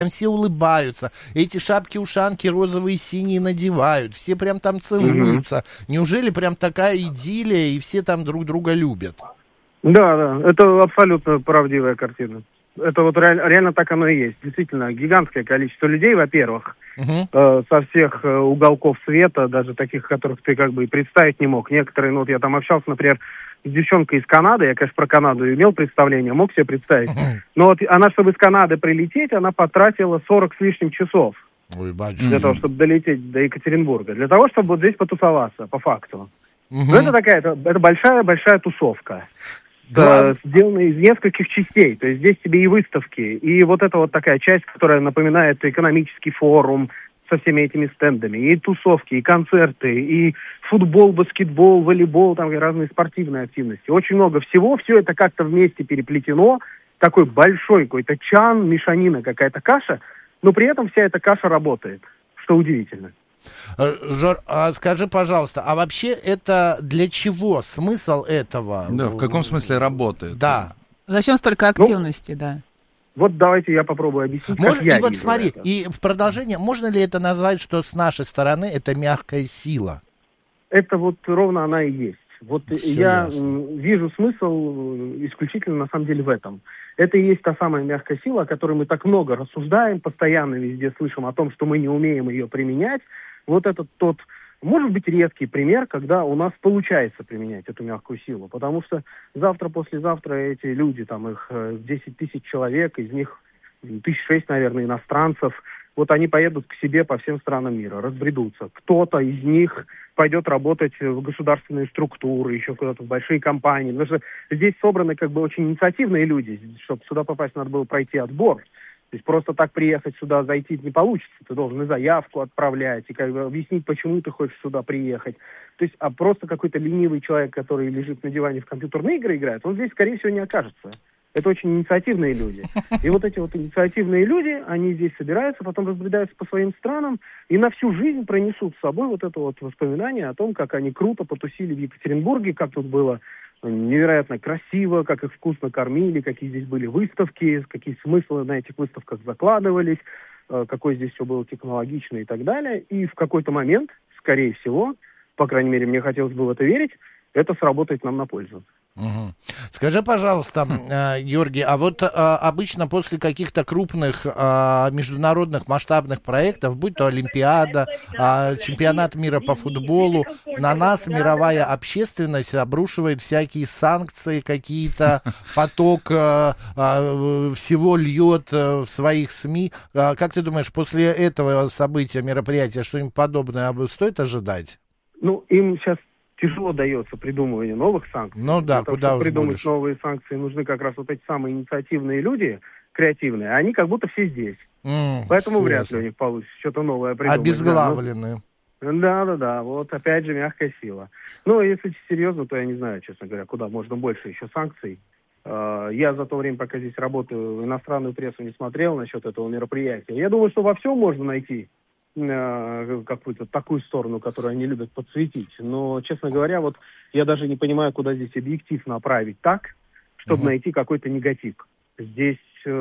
все улыбаются, эти шапки-ушанки розовые и синие надевают, все прям там целуются. Неужели прям такая идиллия, и все там друг друга любят? Да, это абсолютно правдивая картина. Это вот реально так оно и есть. Действительно, гигантское количество людей, во-первых, со всех уголков света, даже таких, которых ты как бы и представить не мог. Некоторые, ну вот я там общался, например, с девчонкой из Канады, я, конечно, про Канаду имел представление, мог себе представить. Но вот она, чтобы из Канады прилететь, она потратила 40 с лишним часов. Ой, батюшка. Для того, чтобы долететь до Екатеринбурга. Для того, чтобы вот здесь потусоваться, по факту. Но это такая, это большая тусовка. Сделанная из нескольких частей. То есть здесь тебе и выставки, и вот это вот такая часть, которая напоминает экономический форум со всеми этими стендами, и тусовки, и концерты, и футбол, баскетбол, волейбол, там и разные спортивные активности. Очень много всего, все это как-то вместе переплетено, такой большой какой-то чан, мешанина, какая-то каша, но при этом вся эта каша работает, что удивительно. Жор, скажи, пожалуйста, а вообще это для чего? Смысл этого? Да, в каком смысле работает? Да. Зачем столько активности, да? Вот давайте я попробую объяснить, как я и вот вижу смотри, это. и в продолжение, можно ли это назвать, что с нашей стороны это мягкая сила? Это вот ровно она и есть. Вот Всё я ясно. вижу смысл исключительно на самом деле в этом. Это и есть та самая мягкая сила, о которой мы так много рассуждаем, постоянно везде слышим о том, что мы не умеем ее применять. Вот этот тот, может быть, редкий пример, когда у нас получается применять эту мягкую силу. Потому что завтра-послезавтра эти люди, там их 10 тысяч человек, из них 6 наверное, иностранцев, вот они поедут к себе по всем странам мира, разбредутся. Кто-то из них пойдет работать в государственные структуры, еще куда-то в большие компании. Потому что здесь собраны как бы очень инициативные люди. Чтобы сюда попасть, надо было пройти отбор. То есть просто так приехать сюда, зайти не получится. Ты должен и заявку отправлять, и как бы объяснить, почему ты хочешь сюда приехать. То есть, а просто какой-то ленивый человек, который лежит на диване в компьютерные игры играет, он здесь, скорее всего, не окажется. Это очень инициативные люди. И вот эти вот инициативные люди, они здесь собираются, потом разбредаются по своим странам и на всю жизнь пронесут с собой вот это вот воспоминание о том, как они круто потусили в Екатеринбурге, как тут было невероятно красиво, как их вкусно кормили, какие здесь были выставки, какие смыслы на этих выставках закладывались, какой здесь все было технологично и так далее. И в какой-то момент, скорее всего, по крайней мере, мне хотелось бы в это верить, это сработает нам на пользу. Угу. Скажи, пожалуйста, Георгий, а вот обычно после каких-то крупных международных масштабных проектов, будь то Олимпиада, чемпионат мира по футболу, на нас мировая общественность обрушивает всякие санкции, какие-то поток всего льет в своих СМИ. Как ты думаешь, после этого события, мероприятия, что-нибудь подобное стоит ожидать? Ну, им сейчас тяжело дается придумывание новых санкций. Ну да, для того, куда чтобы уж придумать будешь. новые санкции, нужны как раз вот эти самые инициативные люди, креативные, а они как будто все здесь. Поэтому вряд ли у них получится что-то новое придумать. Обезглавлены. Да, вот опять же мягкая сила. Ну, если серьезно, то я не знаю, честно говоря, куда можно больше еще санкций. Я за то время, пока здесь работаю, иностранную прессу не смотрел насчет этого мероприятия. Я думаю, что во всем можно найти какую-то такую сторону, которую они любят подсветить. Но, честно говоря, вот я даже не понимаю, куда здесь объектив направить так, чтобы найти какой-то негатив. Здесь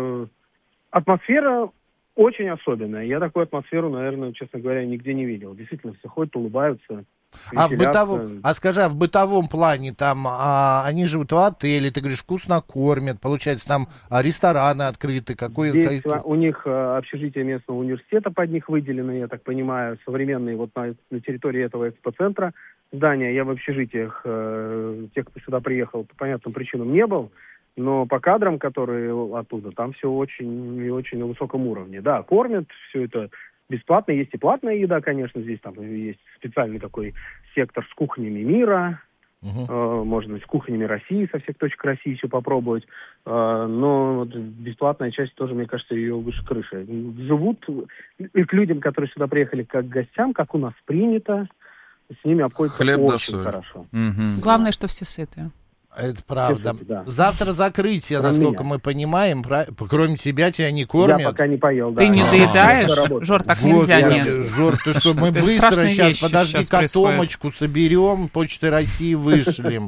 атмосфера очень особенная. Я такую атмосферу, наверное, честно говоря, нигде не видел. Действительно, все ходят, улыбаются. Скажи, а в бытовом плане там они живут в отеле, ты говоришь, вкусно кормят, получается, там рестораны открыты, Здесь у них общежитие местного университета под них выделено, я так понимаю, современные вот на территории этого экспоцентра здания. Я в общежитиях тех, кто сюда приехал, по понятным причинам не был, но по кадрам, которые оттуда, там все очень и очень на высоком уровне. Да, кормят, все это бесплатно, есть и платная еда, конечно, здесь там есть специальный такой сектор с кухнями мира, можно с кухнями России, со всех точек России все попробовать, но бесплатная часть тоже, мне кажется, ее выше крыши. Живут и к людям, которые сюда приехали как к гостям, как у нас принято, с ними обходится очень хорошо. Главное, что все сыты. Это правда. Да. Завтра закрытие, насколько мы понимаем. Кроме тебя не кормят. Я пока не поел, да. Ты не доедаешь? Жор, так нельзя, нет. Жор, ты что, мы быстро сейчас, подожди, котомочку соберем, Почты России вышлем.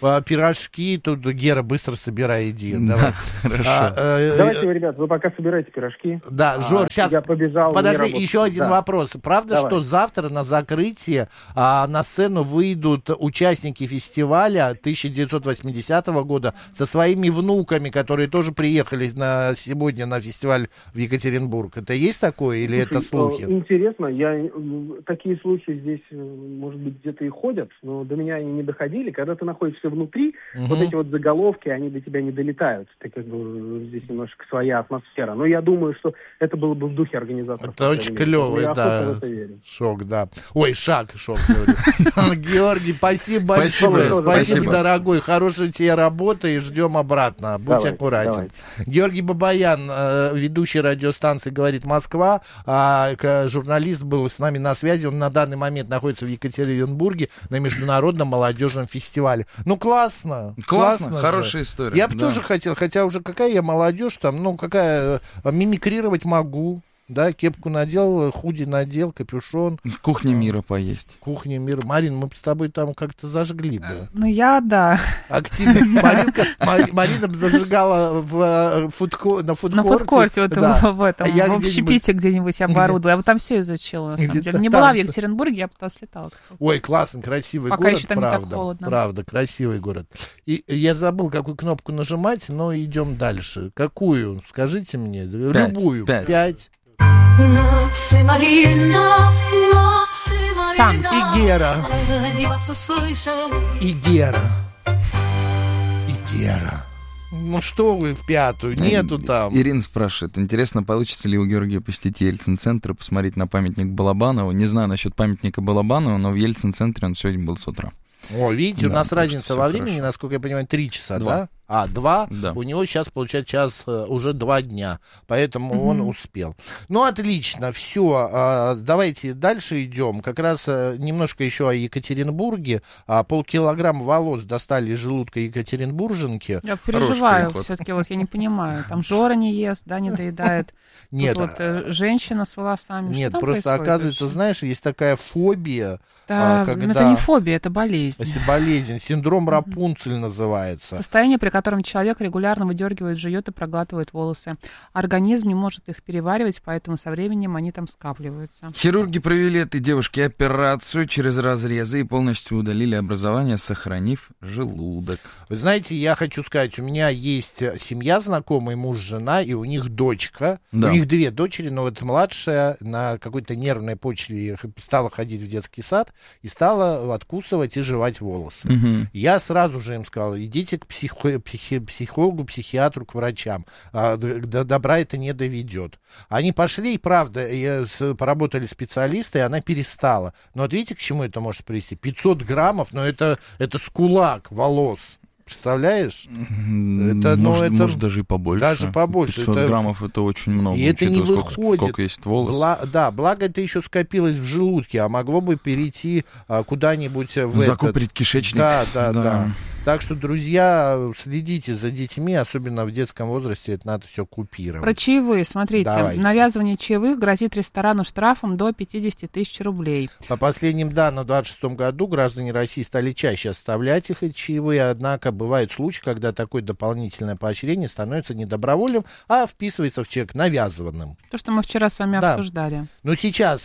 пирожки, тут Гера быстро собирай, иди. Давай. Хорошо. Давайте, ребят, вы пока собираете пирожки. Да, Жор, сейчас, я побежал. подожди, еще один вопрос. Правда, Давай. что завтра на закрытии на сцену выйдут участники фестиваля 1980 года со своими внуками, которые тоже приехали сегодня на фестиваль в Екатеринбург? Это есть такое или это слухи? Интересно, такие случаи здесь, может быть, где-то и ходят, но до меня они не доходили. Когда ты находишься внутри, вот эти вот заголовки, они до тебя не долетают. Ты как бы здесь немножко своя атмосфера. Но я думаю, что это было бы в духе организаторов. Это очень клево, да. Шок, да. Ой, шок говорю. Георгий, спасибо большое. Спасибо, дорогой. Хорошей тебе работы и ждем обратно. Будь аккуратен. Георгий Бабаян, ведущий радиостанции «Говорит Москва», журналист был с нами на связи. Он на данный момент находится в Екатеринбурге на международном молодежном фестивале. Ну, классно. Классно, хорошая история. Я бы тоже хотел, хотя уже какая я молодежь там, мимикрировать могу. Да, кепку надел, худи надел, капюшон. Кухня мира поесть. Кухня мира. Марин, мы с тобой там как-то зажгли бы. Ну, да. Активно. Марина бы зажигала на фудкорте. На фудкорте, в общепите где-нибудь оборудовала. Я бы там все изучила, на самом деле. Не была в Екатеринбурге, я бы туда слетала. Ой, классный, красивый город. Пока еще там не так холодно. Правда, красивый город. И я забыл, какую кнопку нажимать, но идем дальше. Какую? Скажите мне. Любую. 5. Сан. И Гера. Ну что вы в пятую? Нету там. Ирина спрашивает, интересно, получится ли у Георгия посетить Ельцин-центр и посмотреть на памятник Балабанову? Не знаю насчет памятника Балабанову, но в Ельцин-центре он сегодня был с утра. О, видите, у нас разница во времени, насколько я понимаю, 3 часа, 2. Да? 2. Да. У него сейчас, получается, час, уже 2 дня. Поэтому он успел. Ну, отлично, все. Давайте дальше идем. Как раз немножко еще о Екатеринбурге. Полкилограмма волос достали из желудка екатеринбурженки. Я переживаю все-таки, я не понимаю. Там Жора не ест, да, не доедает. Нет. Женщина с волосами. Нет, просто оказывается, знаешь, есть такая фобия. Да, это не фобия, это болезнь. Болезнь. Синдром Рапунцель называется. Состояние, при котором человек регулярно выдергивает, жует и проглатывает волосы. Организм не может их переваривать, поэтому со временем они там скапливаются. Хирурги провели этой девушке операцию через разрезы и полностью удалили образование, сохранив желудок. Вы знаете, я хочу сказать, у меня есть семья знакомая, муж, жена, и у них дочка. Да. У них 2 дочери, но вот младшая на какой-то нервной почве стала ходить в детский сад и стала откусывать и жевать волосы. Я сразу же им сказал, идите к психологу, психиатру, к врачам. До добра это не доведет. Они пошли, и правда, поработали специалисты, и она перестала. Но вот видите, к чему это может привести? 500 граммов, но это с кулак волос. Представляешь? Может, даже и побольше. Даже побольше. 500 граммов это очень много. И это не выходит. Сколько есть волос. Благо это еще скопилось в желудке, а могло бы перейти куда-нибудь закупорить кишечник. Да. Так что, друзья, следите за детьми, особенно в детском возрасте, это надо все купировать. Про чаевые, смотрите. Давайте. Навязывание чаевых грозит ресторану штрафом до 50 тысяч рублей. По последним данным, в 2026 году граждане России стали чаще оставлять их, эти чаевые, однако бывают случаи, когда такое дополнительное поощрение становится не добровольным, а вписывается в чек навязанным. То, что мы вчера с вами обсуждали. Но сейчас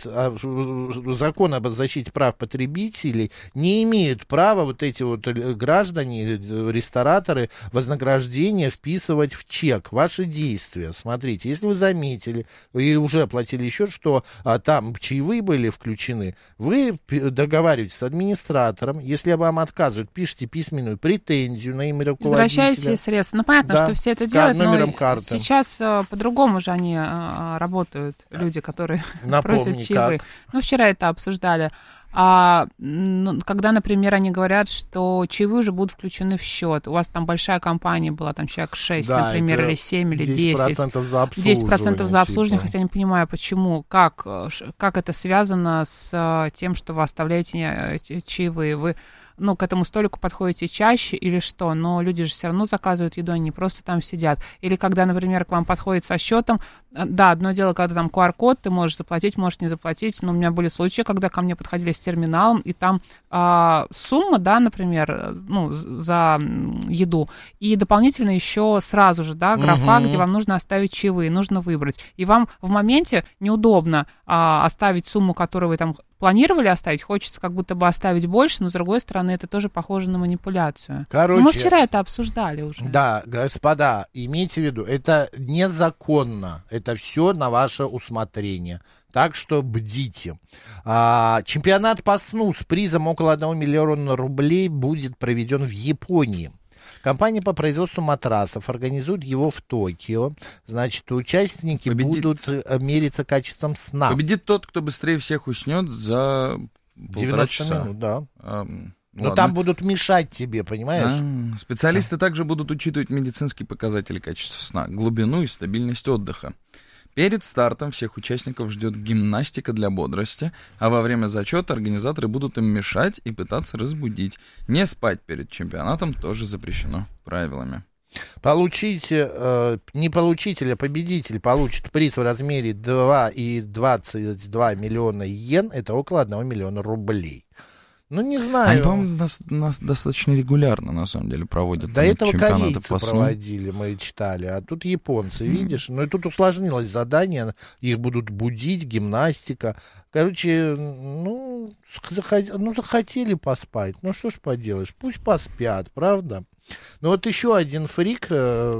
закон об защите прав потребителей не имеют права вот эти вот граждане, рестораторы, вознаграждение вписывать в чек. Ваши действия. Смотрите, если вы заметили и уже оплатили счет, что там чаевые были включены, вы договариваетесь с администратором. Если вам отказывают, пишите письменную претензию на имя руководителя. Возвращайте средства. Ну, понятно, что все это делают, но карты. Сейчас по-другому же они работают, люди, которые просят чаевые. Ну, вчера это обсуждали. Когда, например, они говорят, что чаевые уже будут включены в счет. У вас там большая компания была, там человек 6, например, или 7, или 10. 10% за обслуживание. 10% за обслуживание, хотя я не понимаю, почему, как это связано с тем, что вы оставляете чаевые. Вы к этому столику подходите чаще или что, но люди же все равно заказывают еду, они не просто там сидят. Или когда, например, к вам подходит со счетом, да, одно дело, когда там QR-код, ты можешь заплатить, можешь не заплатить, но у меня были случаи, когда ко мне подходили с терминалом, и там сумма, да, например, за еду, и дополнительно еще сразу же, да, графа, где вам нужно оставить чаевые, нужно выбрать. И вам в моменте неудобно оставить сумму, которую вы там планировали оставить, хочется как будто бы оставить больше, но, с другой стороны, это тоже похоже на манипуляцию. Короче, мы вчера это обсуждали уже. Да, господа, имейте в виду, это незаконно, это все на ваше усмотрение. Так что бдите. Чемпионат по СНУ с призом около 1 миллиона рублей будет проведен в Японии. Компания по производству матрасов организует его в Токио. Значит, участники будут мериться качеством сна. Победит тот, кто быстрее всех уснет за 90 часа. минут, да. Но там будут мешать тебе, понимаешь? Специалисты также будут учитывать медицинские показатели качества сна, глубину и стабильность отдыха. Перед стартом всех участников ждет гимнастика для бодрости, а во время зачета организаторы будут им мешать и пытаться разбудить. Не спать перед чемпионатом тоже запрещено правилами. Не получитель, а победитель получит приз в размере 2,22 миллиона йен, это около 1 миллиона рублей. Не знаю. Они, по-моему, нас достаточно регулярно, на самом деле, проводят. До этого корейцы проводили, мы читали, а тут японцы, видишь? И тут усложнилось задание, их будут будить, гимнастика. Короче, захотели поспать, что ж поделаешь, пусть поспят, правда? Еще один фрик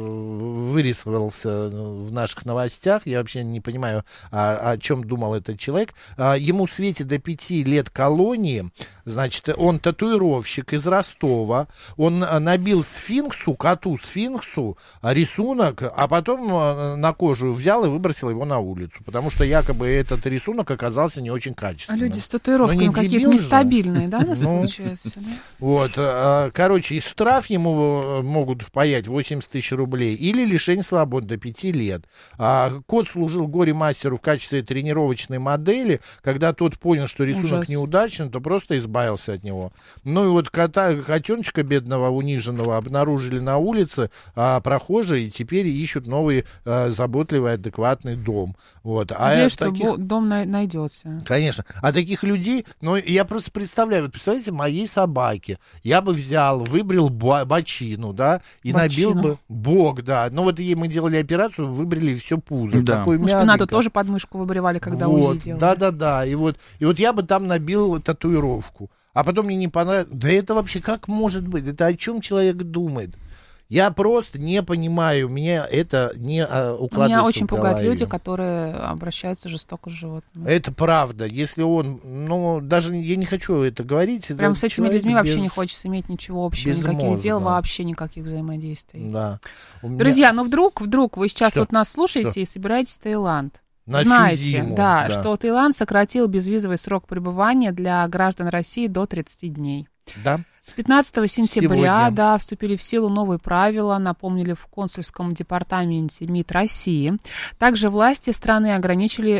вырисовался в наших новостях. Я вообще не понимаю, о чем думал этот человек. Ему светит до 5 лет колонии. Значит, он татуировщик из Ростова. Он набил коту сфинксу рисунок, а потом на кожу взял и выбросил его на улицу. Потому что якобы этот рисунок оказался не очень качественным. А люди с татуировками какие-то нестабильные, да, получается? Вот, короче, штраф ему могут впаять 80 тысяч рублей или лишение свободы до 5 лет. Кот служил горе-мастеру в качестве тренировочной модели. Когда тот понял, что рисунок неудачный, то просто избавился от него. Котеночка бедного, униженного обнаружили на улице прохожие, и теперь ищут новый заботливый, адекватный дом. Вот. Надеюсь, что дом найдется. Конечно. А таких людей, я просто представляю, представляете, моей собаке я бы взял, выбрил бочину, да, и набил бы бок, да. Ей мы делали операцию, выбрали все пузо. Да. Шпинату тоже подмышку выбривали, когда УЗИ делали. Да. И вот я бы там набил татуировку. А потом мне не понравилось. Да это вообще как может быть? Это о чем человек думает? Я просто не понимаю, меня это не укладывается. Меня очень пугают люди, которые обращаются жестоко с животными. Это правда. Если он, даже я не хочу это говорить. Прям с этими людьми вообще не хочется иметь ничего общего, никаких дел, вообще никаких взаимодействий. Да. Друзья, вдруг вы сейчас нас слушаете и собираетесь в Таиланд. Знаете, что Таиланд сократил безвизовый срок пребывания для граждан России до 30 дней. Да. С 15 сентября, вступили в силу новые правила, напомнили в консульском департаменте МИД России. Также власти страны ограничили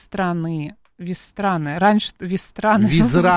Визраны. Раньше Визраны.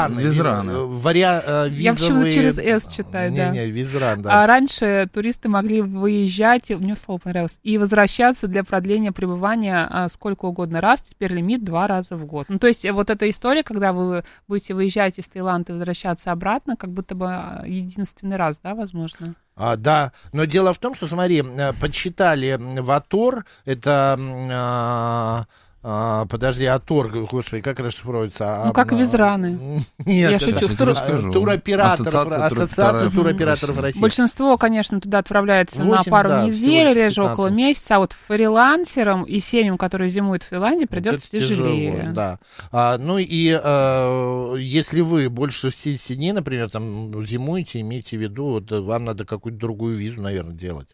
Я почему-то через «С» читаю, да. Визран, да. А раньше туристы могли выезжать, мне слово понравилось, и возвращаться для продления пребывания сколько угодно раз. Теперь лимит 2 раза в год. То есть вот эта история, когда вы будете выезжать из Таиланда и возвращаться обратно, как будто бы единственный раз, да, возможно? Да, но дело в том, что, смотри, подсчитали в АТОР, это... Атор, господи, как расшифровывается? Как Визраны. Нет, я шучу. Ассоциация туроператоров России. Большинство, конечно, туда отправляется на пару недель, реже около месяца, а вот фрилансерам и семьям, которые зимуют в Таиланде, придется тяжелее. Да. Если вы больше 60 дней, например, там зимуете, имейте в виду, вам надо какую-то другую визу, наверное, делать.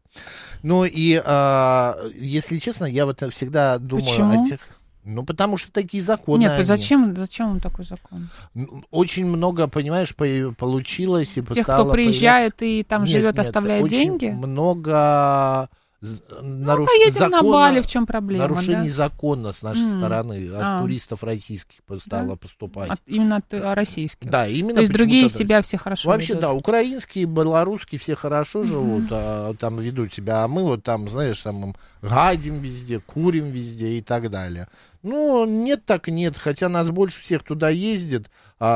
Если честно, я всегда думаю о тех... потому что такие законы. Нет, зачем вам такой закон? Очень много, понимаешь, получилось и тех, кто приезжает и там живет, оставляет деньги? Много поедем на Бали, в чем проблема? Нарушение закона с нашей стороны от туристов российских стало поступать. Именно от российских? Да, именно. То есть другие себя все хорошо вообще, ведут? Да, украинские, белорусские все хорошо живут, там ведут себя, а мы вот там, знаешь, там гадим везде, курим везде и так далее. Ну, нет так нет, хотя нас больше всех туда ездит,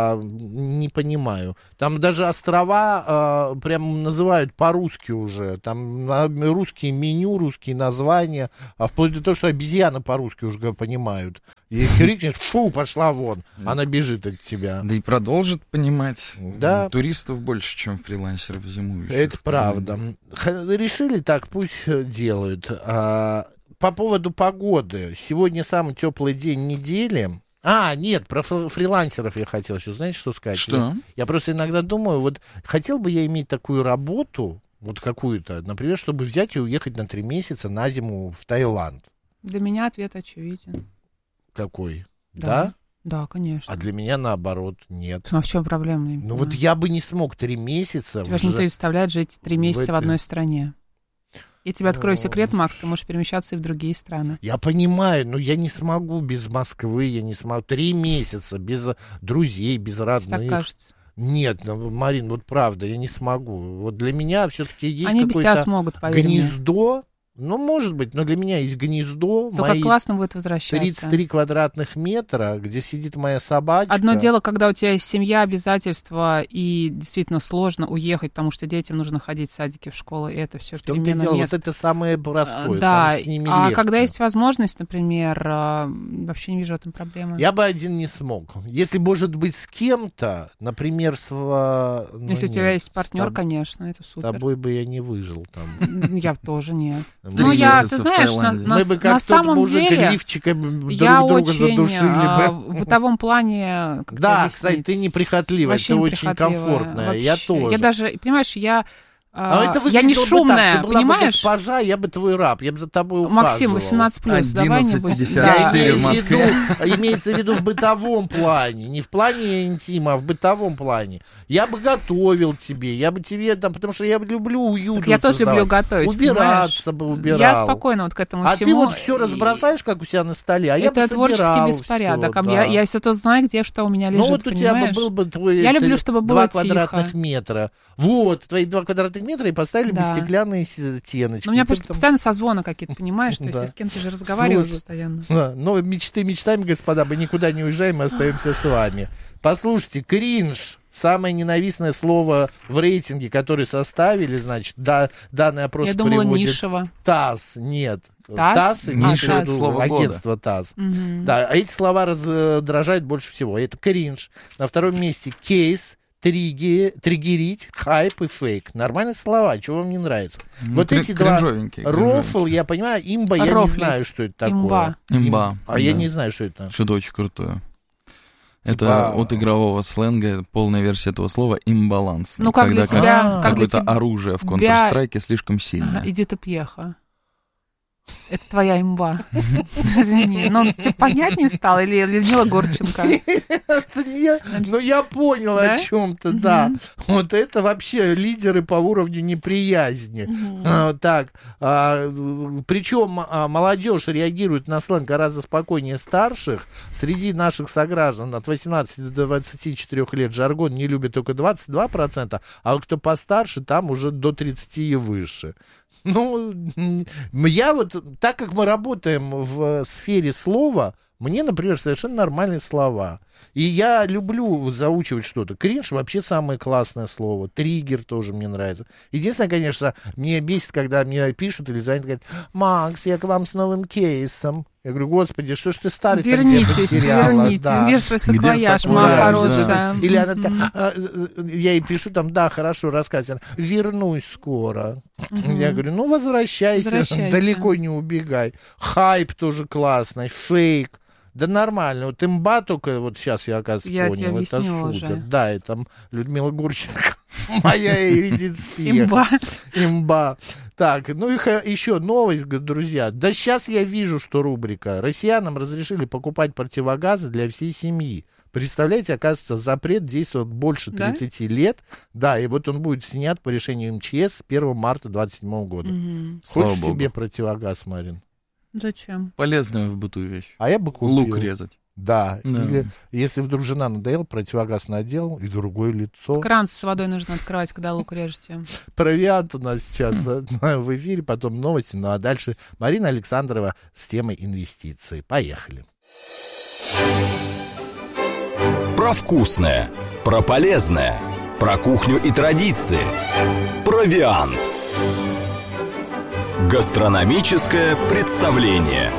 не понимаю. Там даже острова прям называют по-русски уже, там русские меню, русские названия, вплоть до того, что обезьяны по-русски уже понимают. И крикнешь, фу, пошла вон, она бежит от тебя. Да и продолжит понимать. Да. Туристов больше, чем фрилансеров зимующих. Это правда. Решили так, пусть делают. По поводу погоды. Сегодня самый теплый день недели. Нет, про фрилансеров я хотел еще, знаете, что сказать? Что? Я просто иногда думаю, вот хотел бы я иметь такую работу, вот какую-то, например, чтобы взять и уехать на 3 месяца на зиму в Таиланд. Для меня ответ очевиден. Какой? Да? Да, конечно. А для меня, наоборот, нет. Ну, а в чем проблема? Ну, вот я бы не смог 3 месяца... Тебя же не представляет жить 3 месяца в одной стране. Я тебе открою секрет, Макс, ты можешь перемещаться и в другие страны. Я понимаю, но я не смогу без Москвы, я не смогу 3 месяца без друзей, без родных. Так кажется. Нет, Марин, вот правда, я не смогу. Вот для меня все-таки есть Они без тебя смогут, поверь гнездо. Ну, может быть, но для меня есть гнездо. Как классно будет возвращаться. 33 квадратных метра, где сидит моя собачка. Одно дело, когда у тебя есть семья, обязательства, и действительно сложно уехать, потому что детям нужно ходить в садики, в школы, и это все перемена мест. Вот это самое простое, да, там с ними легче. Когда есть возможность, например, вообще не вижу в этом проблемы. Я бы один не смог. Если, может быть, с кем-то, например, если у тебя есть партнер, конечно, это супер. С тобой бы я не выжил там. Я тоже нет. Ну, ты знаешь, мы бы как тот мужик лифчиком друг друга задушили бы. В бытовом плане... Да, кстати, ты неприхотливая, ты очень комфортная. Я тоже. Я даже, понимаешь, я я не шумная, ты была понимаешь? Бы госпожа, я бы твой раб, я бы за тобой ухаживал. Максим, 18+, давай не будем. Имеется в виду в бытовом плане, не в плане интима, а в бытовом плане. Я бы готовил тебе, я бы тебе, потому что я люблю уют. Я тоже люблю готовить, убираться бы убирал. Я спокойно вот к этому всему. А ты вот все разбросаешь, как у себя на столе, а я бы собирал. Это творческий беспорядок. Я все то знаю, где что у меня лежит, ну вот у тебя бы был бы твой... Я люблю, чтобы было 2 квадратных метра. Вот, твои 2 квадратных метра и поставили бы стеклянные стеночки. Но у меня просто постоянно созвоны какие-то, понимаешь? То есть я с кем-то же разговариваю постоянно. Но мечты мечтами, господа, мы никуда не уезжаем, мы остаемся с вами. Послушайте, кринж. Самое ненавистное слово в рейтинге, который составили, значит, данный опрос приводит. Я думала, нишево. ТАСС, нет. ТАСС? Нишево, агентство ТАСС. Да, а эти слова раздражают больше всего. Это кринж. На втором месте кейс. Триггерить, хайп и фейк. Нормальные слова, чего вам не нравится? Вот эти два. Рофл, я понимаю, имба, я не знаю, что это такое. Имба. А я не знаю, что это. Что-то очень крутое. Это от игрового сленга полная версия этого слова имбаланс. Ну, как для тебя, какое-то оружие в Counter-Strike слишком сильное. Иди ты пьеха. Это твоя имба. Извини, но тебе понятнее стало или Людмила Гурченко? Ну, я понял о чем-то, да. Вот это вообще лидеры по уровню неприязни. Так, причем молодежь реагирует на сленг гораздо спокойнее старших. Среди наших сограждан от 18 до 24 лет жаргон не любят только 22%, а вот кто постарше, там уже до 30 и выше. Ну, я вот, так как мы работаем в сфере слова, мне, например, совершенно нормальные слова. И я люблю заучивать что-то. Кринж вообще самое классное слово. Триггер тоже мне нравится. Единственное, конечно, мне бесит, когда мне пишут или звонят, говорят: Макс, я к вам с новым кейсом. Я говорю: господи, что ж ты старый где потеряла? Где же твой саквояж, моя хорошая? Или она такая, я ей пишу там: да, хорошо, рассказывай. Вернусь скоро. Я говорю: ну, возвращайся, далеко не убегай. Хайп тоже классный, фейк. Да нормально. Вот имба только, вот сейчас я, оказывается, понял, это супер. Уже. Да, это Людмила Гурченко, моя Эридит Спех. Имба. Так, ну и еще новость, друзья. Да сейчас я вижу, что рубрика. Россиянам разрешили покупать противогазы для всей семьи. Представляете, оказывается, запрет действует больше 30 лет. Да, и вот он будет снят по решению МЧС с 1 марта 2027 года. Хочешь себе противогаз, Марин? Зачем? Полезная в быту вещь. А я бы купил. Лук резать. Да. Или если вдруг жена надоела, противогаз надел, и другое лицо. Кран с водой нужно открывать, когда лук режете. Провиант у нас сейчас в эфире, потом новости. Ну а дальше Марина Александрова с темой инвестиций. Поехали. Про вкусное, про полезное, про кухню и традиции. Провиант. Гастрономическое представление.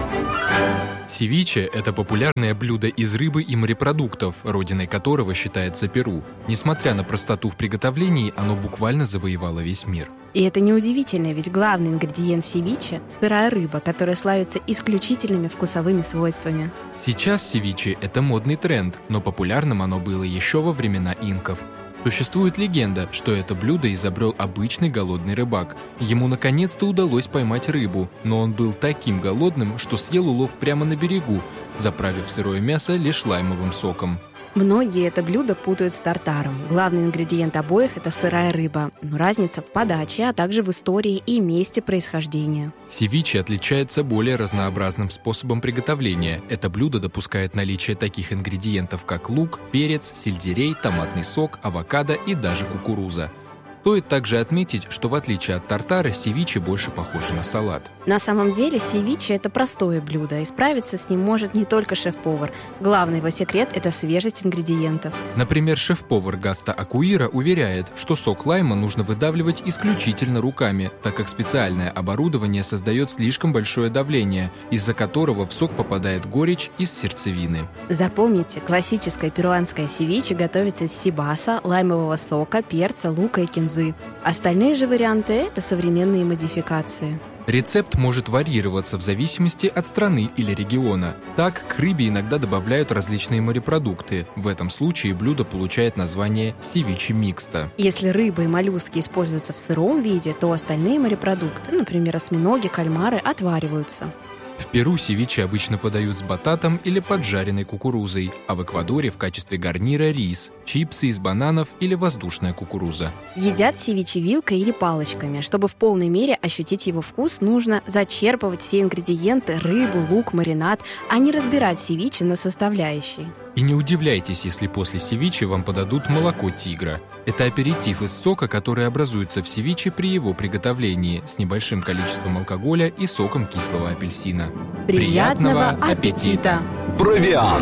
Севиче – это популярное блюдо из рыбы и морепродуктов, родиной которого считается Перу. Несмотря на простоту в приготовлении, оно буквально завоевало весь мир. И это неудивительно, ведь главный ингредиент севиче – сырая рыба, которая славится исключительными вкусовыми свойствами. Сейчас севиче – это модный тренд, но популярным оно было еще во времена инков. Существует легенда, что это блюдо изобрел обычный голодный рыбак. Ему наконец-то удалось поймать рыбу, но он был таким голодным, что съел улов прямо на берегу, заправив сырое мясо лишь лаймовым соком. Многие это блюдо путают с тартаром. Главный ингредиент обоих – это сырая рыба. Но разница в подаче, а также в истории и месте происхождения. Севиче отличается более разнообразным способом приготовления. Это блюдо допускает наличие таких ингредиентов, как лук, перец, сельдерей, томатный сок, авокадо и даже кукуруза. Стоит также отметить, что в отличие от тартара, севиче больше похоже на салат. На самом деле севиче – это простое блюдо, и справиться с ним может не только шеф-повар. Главный его секрет – это свежесть ингредиентов. Например, шеф-повар Гаста Акуира уверяет, что сок лайма нужно выдавливать исключительно руками, так как специальное оборудование создает слишком большое давление, из-за которого в сок попадает горечь из сердцевины. Запомните, классическое перуанское севиче готовится из сибаса, лаймового сока, перца, лука и кинзы. Остальные же варианты – это современные модификации. Рецепт может варьироваться в зависимости от страны или региона. Так, к рыбе иногда добавляют различные морепродукты. В этом случае блюдо получает название севиче микста. Если рыба и моллюски используются в сыром виде, то остальные морепродукты, например, осьминоги, кальмары, отвариваются. В Перу севиче обычно подают с бататом или поджаренной кукурузой, а в Эквадоре в качестве гарнира рис, чипсы из бананов или воздушная кукуруза. Едят севиче вилкой или палочками. Чтобы в полной мере ощутить его вкус, нужно зачерпывать все ингредиенты – рыбу, лук, маринад, а не разбирать севиче на составляющие. И не удивляйтесь, если после севиче вам подадут молоко тигра. Это аперитив из сока, который образуется в севиче при его приготовлении с небольшим количеством алкоголя и соком кислого апельсина. Приятного аппетита! Провиант.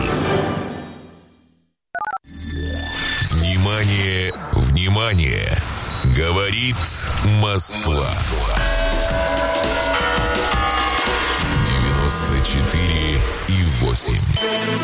Внимание, внимание! Говорит Москва. 94,8.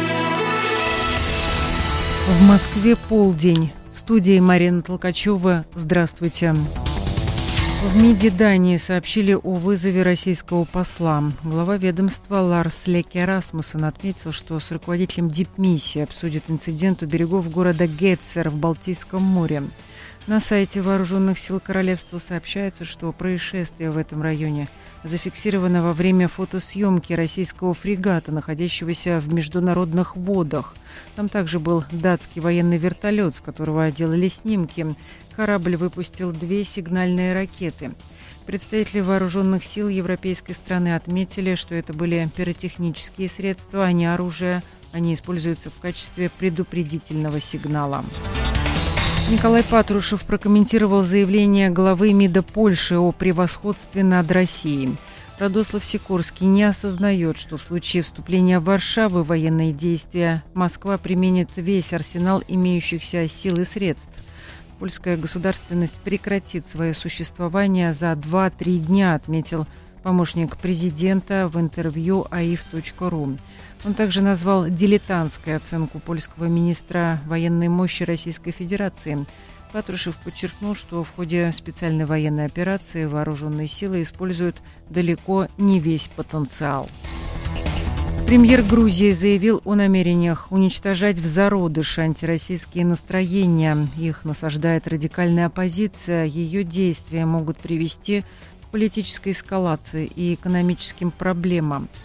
В Москве полдень. В студии Марина Толкачева. Здравствуйте. В МИДе Дании сообщили о вызове российского посла. Глава ведомства Ларс Леке Расмуссен отметил, что с руководителем дипмиссии обсудит инцидент у берегов города Гетцер в Балтийском море. На сайте Вооруженных сил Королевства сообщается, что происшествие в этом районе зафиксировано во время фотосъемки российского фрегата, находящегося в международных водах. Там также был датский военный вертолет, с которого делали снимки. Корабль выпустил 2 сигнальные ракеты. Представители вооруженных сил европейской страны отметили, что это были пиротехнические средства, а не оружие. Они используются в качестве предупредительного сигнала. Николай Патрушев прокомментировал заявление главы МИДа Польши о превосходстве над Россией. Радослав Сикорский не осознает, что в случае вступления Варшавы в военные действия Москва применит весь арсенал имеющихся сил и средств. Польская государственность прекратит свое существование за 2-3 дня, отметил помощник президента в интервью aif.ru. Он также назвал дилетантской оценку польского министра военной мощи Российской Федерации. Патрушев подчеркнул, что в ходе специальной военной операции вооруженные силы используют далеко не весь потенциал. Премьер Грузии заявил о намерениях уничтожать в зародыш антироссийские настроения. Их насаждает радикальная оппозиция. Ее действия могут привести к политической эскалации и экономическим проблемам.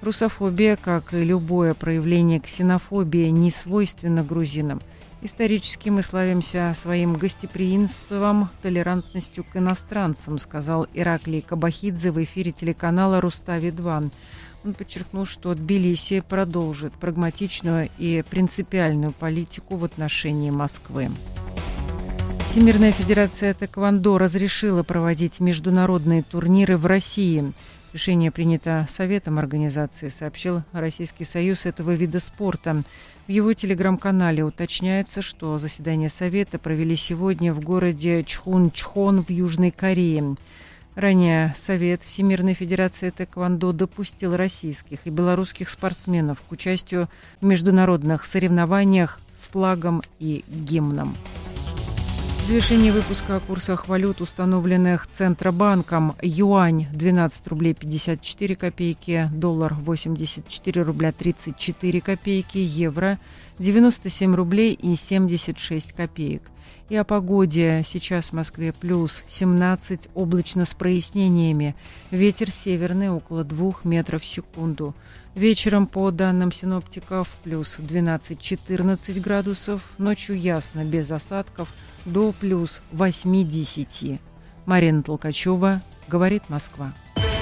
Русофобия, как и любое проявление ксенофобии, не свойственна грузинам. Исторически мы славимся своим гостеприимством, толерантностью к иностранцам, сказал Ираклий Кабахидзе в эфире телеканала «Рустави-2». Он подчеркнул, что Тбилиси продолжит прагматичную и принципиальную политику в отношении Москвы. Всемирная федерация тэквондо разрешила проводить международные турниры в России. Решение принято Советом организации, сообщил Российский союз этого вида спорта. В его телеграм-канале уточняется, что заседание Совета провели сегодня в городе Чхунчхон в Южной Корее. Ранее Совет Всемирной Федерации тэквондо допустил российских и белорусских спортсменов к участию в международных соревнованиях с флагом и гимном. В завершении выпуска о курсах валют, установленных Центробанком: юань 12 рублей 54 копейки, доллар 84 рубля 34 копейки, евро 97 рублей и 76 копеек. И о погоде. Сейчас в Москве плюс 17, облачно с прояснениями. Ветер северный около 2 метров в секунду. Вечером, по данным синоптиков, плюс 12-14 градусов. Ночью ясно, без осадков, до плюс 8-10. Марина Толкачева, говорит Москва.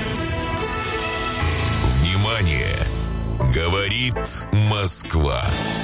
Внимание! Говорит Москва.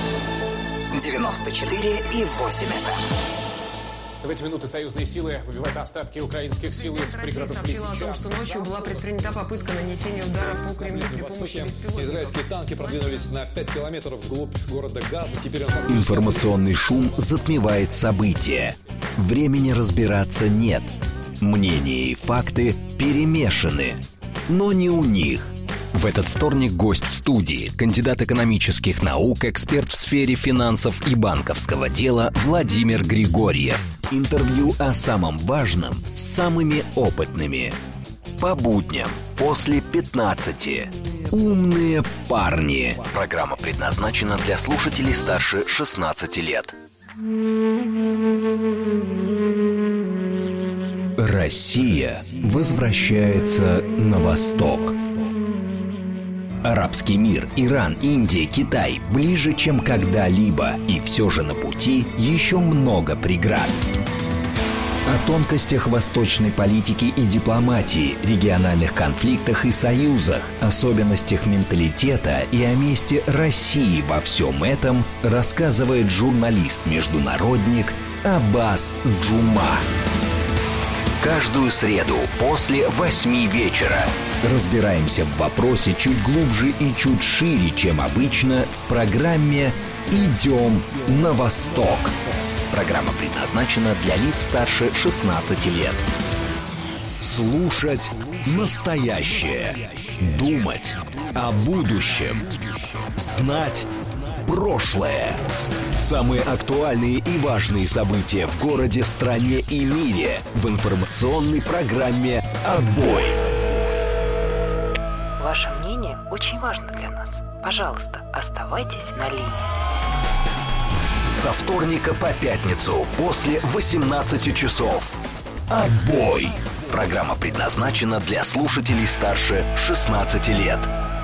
94,8 FM. В эти минуты союзные силы выбивают остатки украинских сил из пригородов Лисичанска. Сообщила о том, что ночью была предпринята попытка нанесения удара по Кремлю при помощи беспилотников. Израильские танки продвинулись на 5 километров вглубь города Газа. Информационный шум затмевает события. Времени разбираться нет. Мнения и факты перемешаны. Но не у них. В этот вторник гость в студии, кандидат экономических наук, эксперт в сфере финансов и банковского дела Владимир Григорьев. Интервью о самом важном с самыми опытными. По будням после 15. Умные парни. Программа предназначена для слушателей старше 16 лет. Россия возвращается на восток. Арабский мир, Иран, Индия, Китай ближе, чем когда-либо. И все же на пути еще много преград. О тонкостях восточной политики и дипломатии, региональных конфликтах и союзах, особенностях менталитета и о месте России во всем этом рассказывает журналист-международник Аббас Джума. Каждую среду после 8 вечера разбираемся в вопросе чуть глубже и чуть шире, чем обычно, в программе «Идем на восток». Программа предназначена для лиц старше 16 лет. Слушать настоящее. Думать о будущем. Знать прошлое. Самые актуальные и важные события в городе, стране и мире в информационной программе «Отбой». Ваше мнение очень важно для нас. Пожалуйста, оставайтесь на линии. Со вторника по пятницу после 18 часов. «Отбой». Программа предназначена для слушателей старше 16 лет.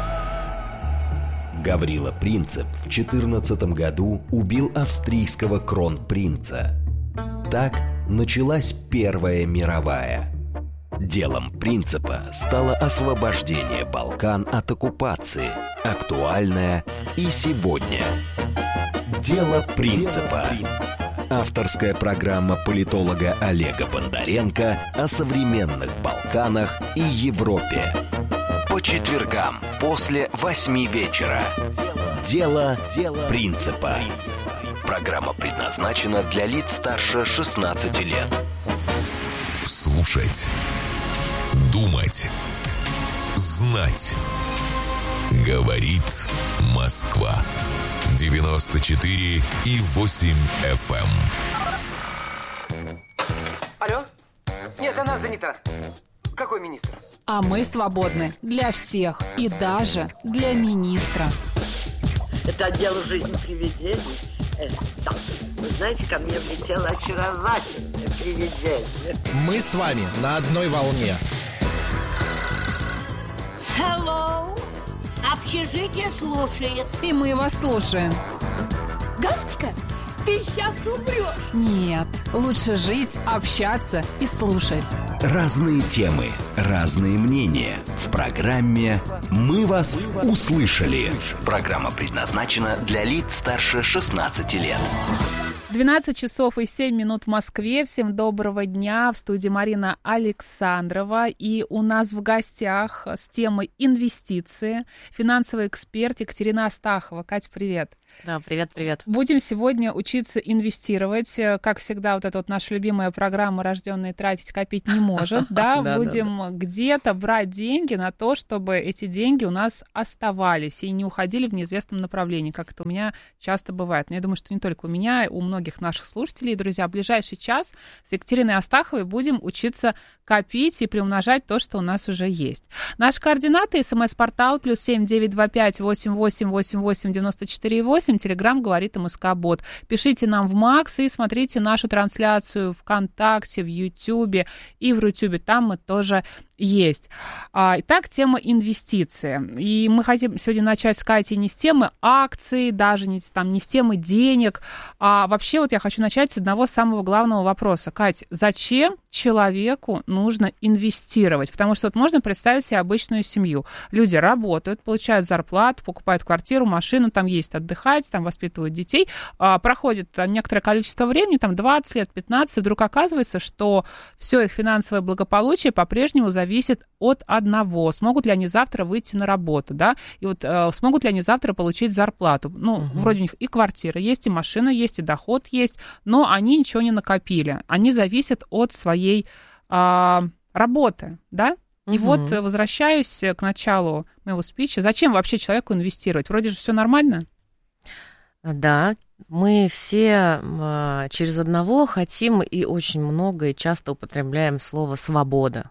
Гаврила Принцип в 14 году убил австрийского кронпринца. Так началась Первая мировая. Делом Принципа стало освобождение Балкан от оккупации, актуальное и сегодня. Дело Принципа. Авторская программа политолога Олега Бондаренко о современных Балканах и Европе. По четвергам после 8 вечера. Дело Принципа. Программа предназначена для лиц старше 16 лет. Слушать. Думать. Знать. Говорит Москва. 94,8 FM. Алло? Нет, она занята. Какой министр? А мы свободны для всех и даже для министра. Это отдел «Жизнь привидений». Да. Вы знаете, ко мне влетело очаровательное привидение. Мы с вами на одной волне. Hello, общежитие слушает. И мы вас слушаем. Галочка, ты сейчас умрешь. Нет, лучше жить, общаться и слушать. Разные темы, разные мнения. В программе «Мы вас услышали». Программа предназначена для лиц старше 16 лет. 12 часов и 7 минут в Москве. Всем доброго дня. В студии Марина Александрова. И у нас в гостях с темой инвестиции финансовый эксперт Екатерина Астахова. Катя, привет. Да, привет. Будем сегодня учиться инвестировать. Как всегда, вот эта вот наша любимая программа «Рожденный тратить, копить не может». Да, будем где-то брать деньги на то, чтобы эти деньги у нас оставались и не уходили в неизвестном направлении, как это у меня часто бывает. Но я думаю, что не только у меня, у многих наших слушателей. Друзья, в ближайший час с Екатериной Астаховой будем учиться копить и приумножать то, что у нас уже есть. Наши координаты: СМС-портал +7 925 88 88 94 8. Телеграм говорит МСК-бот. Пишите нам в Макс и смотрите нашу трансляцию ВКонтакте, в Ютьюбе и в Рутюбе. Там мы тоже есть. Итак, тема инвестиции. И мы хотим сегодня начать с Катей не с темы акций, даже не с темы денег. А вообще вот я хочу начать с одного самого главного вопроса. Кать, зачем человеку нужно инвестировать? Потому что вот можно представить себе обычную семью. Люди работают, получают зарплату, покупают квартиру, машину, там ездят отдыхать, там воспитывают детей. Проходит некоторое количество времени, там 20 лет, 15, вдруг оказывается, что все их финансовое благополучие по-прежнему зависит от одного. Смогут ли они завтра выйти на работу, да? И вот смогут ли они завтра получить зарплату? Вроде у них и квартира есть, и машина есть, и доход есть, но они ничего не накопили. Они зависят от своей работы, да? И вот, возвращаясь к началу моего спича, зачем вообще человеку инвестировать? Вроде же все нормально. Да, мы все через одного хотим и очень много, и часто употребляем слово «свобода».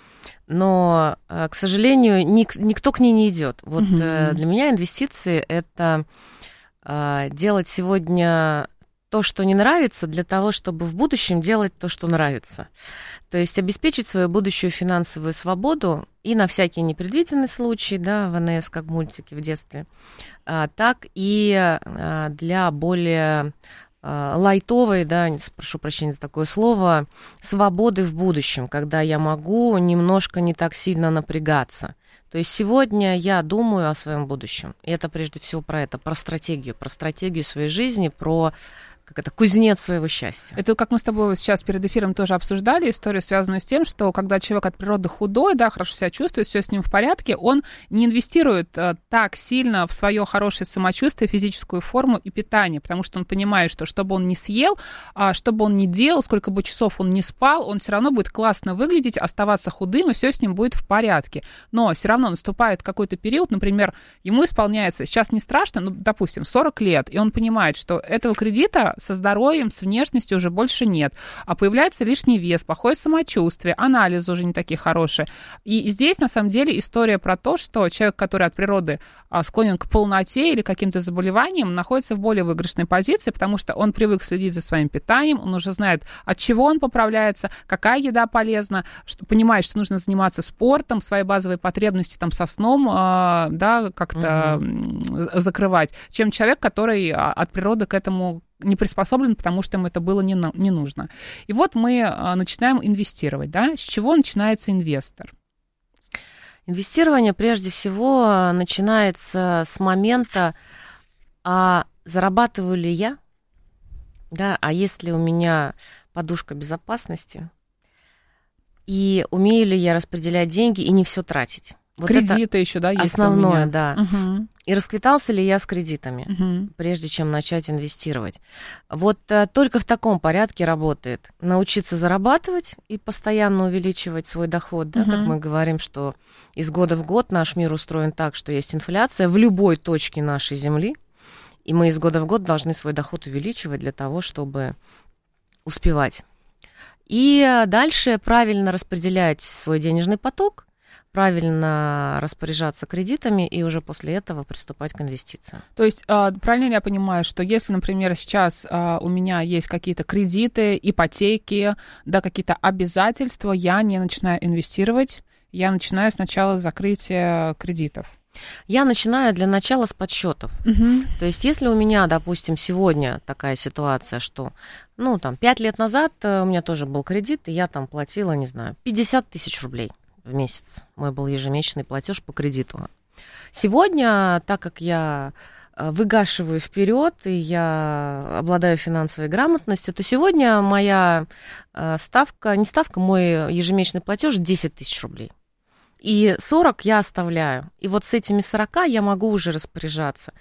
Но, к сожалению, никто к ней не идет. Вот для меня инвестиции – это делать сегодня то, что не нравится, для того, чтобы в будущем делать то, что нравится. То есть обеспечить свою будущую финансовую свободу и на всякие непредвиденные случаи, да, ВНС, как мультики в детстве, так и для более лайтовой, да, прошу прощения за такое слово, свободы в будущем, когда я могу немножко не так сильно напрягаться. То есть сегодня я думаю о своем будущем. И это прежде всего про стратегию своей жизни, про кузнец своего счастья. Это как мы с тобой сейчас перед эфиром тоже обсуждали историю, связанную с тем, что когда человек от природы худой, да, хорошо себя чувствует, все с ним в порядке, он не инвестирует так сильно в свое хорошее самочувствие, физическую форму и питание, потому что он понимает, что бы он ни съел, что бы он ни делал, сколько бы часов он ни спал, он все равно будет классно выглядеть, оставаться худым, и все с ним будет в порядке. Но все равно наступает какой-то период, например, ему исполняется, сейчас не страшно, допустим, 40 лет, и он понимает, что этого кредита со здоровьем, с внешностью уже больше нет. А появляется лишний вес, плохое самочувствие, анализы уже не такие хорошие. И здесь, на самом деле, история про то, что человек, который от природы склонен к полноте или каким-то заболеваниям, находится в более выигрышной позиции, потому что он привык следить за своим питанием, он уже знает, от чего он поправляется, какая еда полезна, понимает, что нужно заниматься спортом, свои базовые потребности там со сном, да, как-то закрывать, чем человек, который от природы к этому не приспособлен, потому что ему это было не нужно. И вот мы начинаем инвестировать, да? С чего начинается инвестор? Инвестирование прежде всего начинается с момента, зарабатываю ли я, да, а есть ли у меня подушка безопасности, и умею ли я распределять деньги и не все тратить. Вот кредиты еще, да, есть основное, да. И расквитался ли я с кредитами, прежде чем начать инвестировать. Вот только в таком порядке работает. Научиться зарабатывать и постоянно увеличивать свой доход, да, как мы говорим, что из года в год наш мир устроен так, что есть инфляция в любой точке нашей Земли, и мы из года в год должны свой доход увеличивать для того, чтобы успевать. И дальше правильно распределять свой денежный поток, правильно распоряжаться кредитами и уже после этого приступать к инвестициям. То есть правильно ли я понимаю, что если, например, сейчас у меня есть какие-то кредиты, ипотеки, да, какие-то обязательства, я не начинаю инвестировать, я начинаю сначала с закрытия кредитов? Я начинаю для начала с подсчетов. То есть, если у меня, допустим, сегодня такая ситуация, что, 5 лет назад у меня тоже был кредит, и я там платила, не знаю, 50 тысяч рублей в месяц. Мой был ежемесячный платеж по кредиту. Сегодня, так как я выгашиваю вперед, и я обладаю финансовой грамотностью, то сегодня моя мой ежемесячный платеж 10 тысяч рублей. И 40 я оставляю. И вот с этими 40 я могу уже распоряжаться,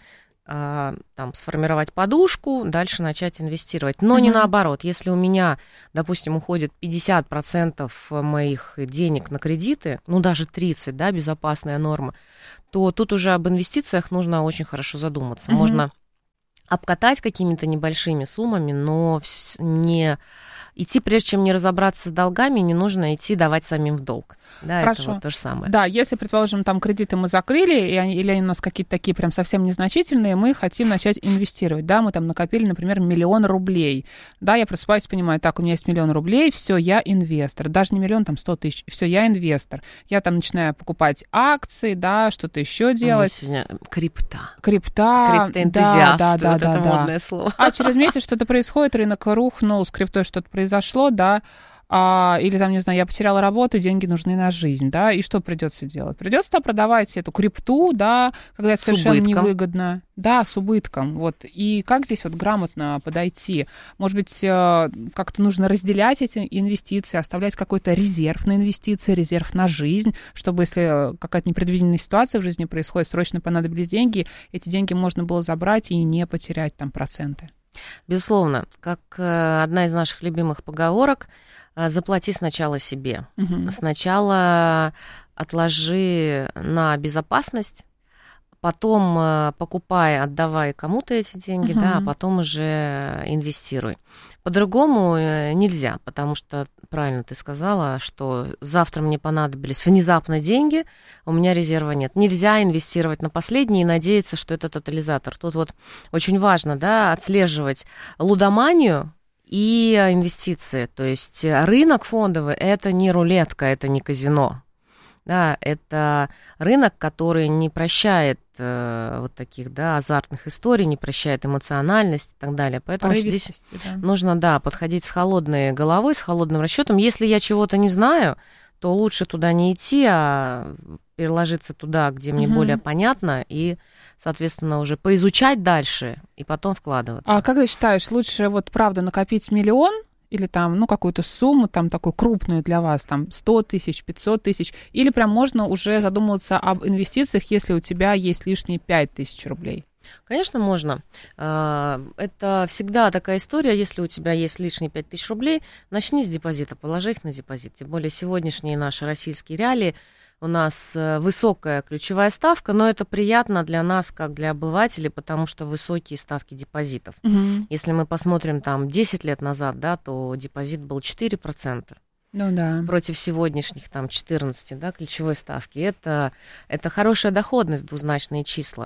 сформировать подушку, дальше начать инвестировать. Но не наоборот. Если у меня, допустим, уходит 50% моих денег на кредиты, даже 30%, да, безопасная норма, то тут уже об инвестициях нужно очень хорошо задуматься. Можно обкатать какими-то небольшими суммами, но не идти, прежде чем не разобраться с долгами, не нужно идти давать самим в долг. Да, хорошо. Это вот то же самое. Да, если, предположим, там кредиты мы закрыли, или они у нас какие-то такие прям совсем незначительные, мы хотим начать инвестировать, да, мы там накопили, например, 1 000 000 рублей, да, я просыпаюсь, понимаю, так, у меня есть 1 000 000 рублей, все, я инвестор, даже не 1 000 000, там 100 тысяч, все, я инвестор, я там начинаю покупать акции, да, что-то еще делать. Сегодня крипта. Криптоэнтузиаст, да, это модное слово. А через месяц что-то происходит, рынок рухнул, с криптой что-то произошло, да, или там, не знаю, я потеряла работу, деньги нужны на жизнь, да, и что придется делать? Придется продавать эту крипту, да, когда это совершенно невыгодно. Да, с убытком, вот. И как здесь вот грамотно подойти? Может быть, как-то нужно разделять эти инвестиции, оставлять какой-то резерв на инвестиции, резерв на жизнь, чтобы, если какая-то непредвиденная ситуация в жизни происходит, срочно понадобились деньги, эти деньги можно было забрать и не потерять там проценты. Безусловно, как одна из наших любимых поговорок, заплати сначала себе. Сначала отложи на безопасность, потом покупай, отдавай кому-то эти деньги, да, а потом уже инвестируй. По-другому нельзя, потому что, правильно ты сказала, что завтра мне понадобились внезапно деньги, у меня резерва нет. Нельзя инвестировать на последний и надеяться, что это тотализатор. Тут вот очень важно, да, отслеживать лудоманию и инвестиции. То есть рынок фондовый – это не рулетка, это не казино. Да, это рынок, который не прощает вот таких, да, азартных историй, не прощает эмоциональность и так далее. Поэтому здесь нужно, да, подходить с холодной головой, с холодным расчетом. Если я чего-то не знаю, то лучше туда не идти, а переложиться туда, где мне более понятно, и, соответственно, уже поизучать дальше и потом вкладываться. А как ты считаешь, лучше вот правда накопить 1 000 000 или там, какую-то сумму, там, такую крупную для вас, там, 100 тысяч, 500 тысяч, или прям можно уже задумываться об инвестициях, если у тебя есть лишние 5 тысяч рублей? Конечно, можно. Это всегда такая история, если у тебя есть лишние 5 тысяч рублей, начни с депозита, положи их на депозит. Тем более сегодняшние наши российские реалии, у нас высокая ключевая ставка, но это приятно для нас, как для обывателей, потому что высокие ставки депозитов. Если мы посмотрим там 10 лет назад, да, то депозит был 4%. Ну да. Против сегодняшних там 14, да, ключевой ставки. Это хорошая доходность, двузначные числа.